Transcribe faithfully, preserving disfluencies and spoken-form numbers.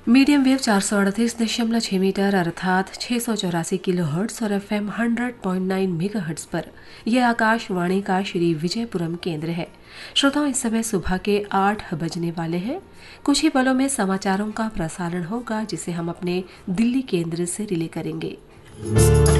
Medium wave चार सौ अड़तीस दशमलव छह मीटर अर्थात छह सौ चौरासी किलो हर्ट्स और F am hundred point nine mega hertz पर यह आकाशवाणी का श्री विजयपुरम केंद्र है। श्रोताओं, इस समय सुबह के आठ बजने वाले हैं। कुछ ही पलों में समाचारों का प्रसारण होगा, जिसे हम अपने दिल्ली केंद्र से रिले करेंगे।